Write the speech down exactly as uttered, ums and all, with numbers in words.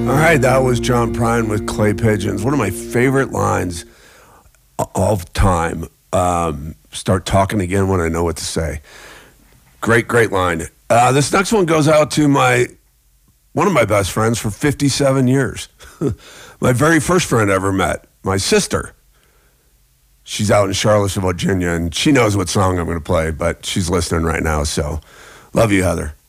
All right, that was John Prine with Clay Pigeons. One of my favorite lines of time. Um, start talking again when I know what to say. Great, great line. Uh, this next one goes out to my one of my best friends for fifty-seven years. My very first friend I ever met, my sister. She's out in Charlottesville, Virginia, and she knows what song I'm going to play, but she's listening right now, so love you, Heather.